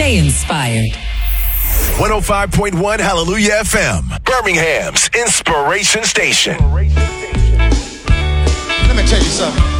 Stay inspired. 105.1 Hallelujah FM, Birmingham's Inspiration Station. Let me tell you something.